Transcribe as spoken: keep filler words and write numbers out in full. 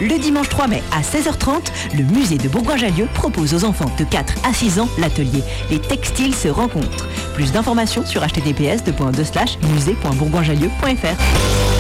Le dimanche trois mai à seize heures trente, le musée de Bourgoin-Jallieu propose aux enfants de quatre à six ans l'atelier Les textiles se rencontrent. Plus d'informations sur h t t p s deux slash musée point bourgoin jallieu point f r.